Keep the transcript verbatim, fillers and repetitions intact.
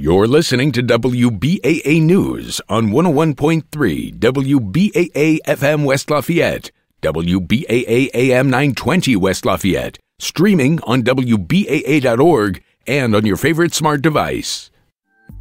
You're listening to W B A A News on one oh one point three W B A A F M West Lafayette, W B A A A M nine twenty West Lafayette, streaming on W B A A dot org and on your favorite smart device.